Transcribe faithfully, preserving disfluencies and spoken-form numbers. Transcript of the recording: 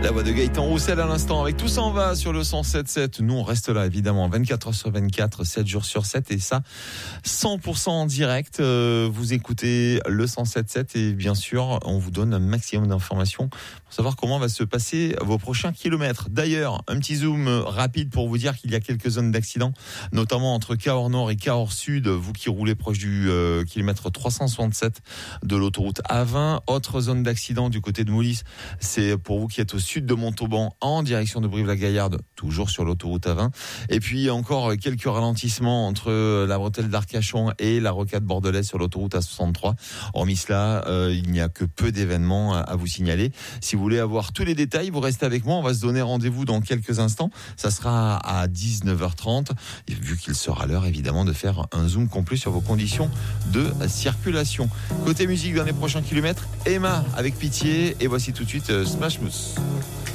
La voix de Gaëtan Roussel à l'instant avec Tout s'en va sur le cent sept sept. Nous on reste là évidemment vingt-quatre heures sur vingt-quatre, sept jours sur sept et ça cent pour cent en direct. Euh, vous écoutez le cent sept sept et bien sûr on vous donne un maximum d'informations pour savoir comment va se passer vos prochains kilomètres. D'ailleurs un petit zoom rapide pour vous dire qu'il y a quelques zones d'accident, notamment entre Cahors Nord et Cahors Sud, vous qui roulez proche du euh, kilomètre trois cent soixante-sept de l'autoroute A vingt. Autre zone d'accident du côté de Moulis, c'est pour vous qui êtes au sud de Montauban en direction de Brive-la-Gaillarde, toujours sur l'autoroute A vingt. Et puis encore quelques ralentissements entre la bretelle d'Arcachon et la rocade bordelaise sur l'autoroute A soixante-trois. Hormis cela, euh, il n'y a que peu d'événements à, à vous signaler. Si vous voulez avoir tous les détails, vous restez avec moi. On va se donner rendez-vous dans quelques instants. Ça sera à dix-neuf heures trente. Et vu qu'il sera l'heure évidemment de faire un zoom complet sur vos conditions de circulation. Côté musique dans les prochains kilomètres, Emma avec Pitié. Et voici tout de suite euh, Smash Mouth.